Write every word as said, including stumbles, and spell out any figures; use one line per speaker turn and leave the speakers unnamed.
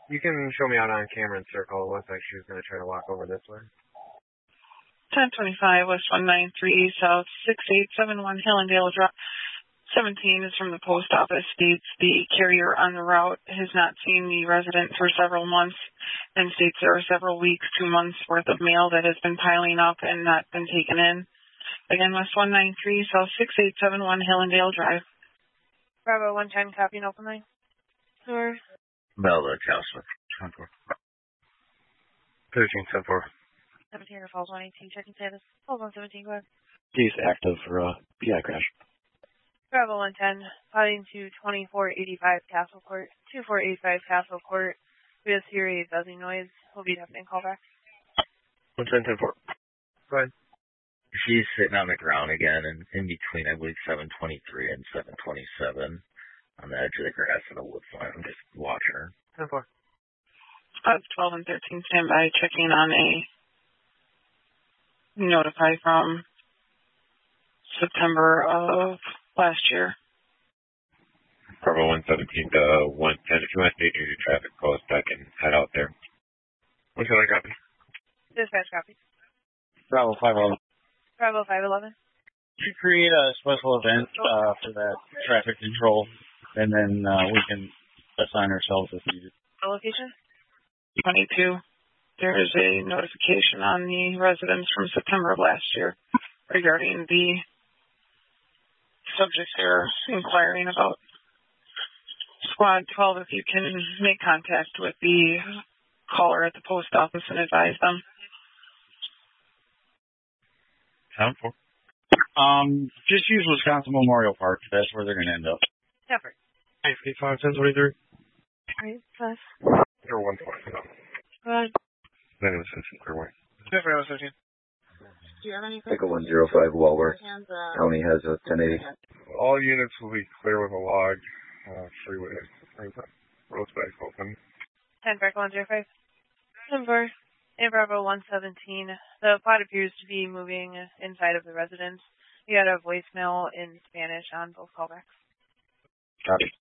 You can show me out on camera and circle. It looks like she was going to try to walk over this way.
ten twenty-five West one nine three South six eight seven one Hillendale Drive. seventeen is from the post office. States the carrier on the route has not seen the resident for several months and states there are several weeks, two months worth of mail that has been piling up and not been taken in. Again, West one nine three South six eight seven one Hillendale Drive.
Bravo one ten, copy and open line. Or
Melba, Councilman.
ten four. thirteen, ten four.
seventeen or Falls one eighteen, checking status. Falls one seventeen, go ahead.
He's active for a P I crash.
Bravo one ten, plotting to twenty-four eighty-five Castle Court. twenty-four eighty-five Castle Court. We have hear a buzzing noise. We'll be definitely call back.
one ten, ten four. Go ahead.
She's sitting on the ground again, and in between, I believe, seven twenty-three and seven twenty-seven on the edge of the grass in the woods line. I'm just watching her.
ten four.
Uh, twelve and thirteen standby, checking on a notify from September of last year.
Bravo one seventeen to one ten. If you want to stay near your traffic post, I can head out there.
What should I copy?
Dispatch copy.
Bravo five eleven.
Bravo five eleven.
You create a special event uh, for that traffic control, and then uh, we can assign ourselves if needed.
The location?
twenty-two. There is a notification on the residents from September of last year regarding the subjects they're inquiring about. Squad twelve, if you can make contact with the caller at the post office and advise them.
ten four.
Um, just use Wisconsin Memorial Park. That's where they're going to end up.
Effort.
eight five, ten twenty-three.
Alright, plus.
Or one twenty.
Go ahead.
Then it was fifteen, clear way.
Effort, I was fifteen.
Do you have any
Echo one zero five Walworth.
hands up?
County has a ten eighty.
All units will be clear with a log. Uh, freeway. Roads back open.
ten Bravo one zero five. Number. And Bravo one seventeen. The plot appears to be moving inside of the residence. We had a voicemail in Spanish on both callbacks.
Copy.